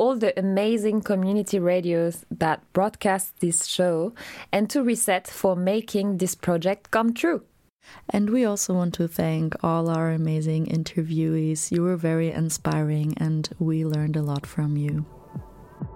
all the amazing community radios that broadcast this show, and to Reset for making this project come true. And we also want to thank all our amazing interviewees. You were very inspiring and we learned a lot from you.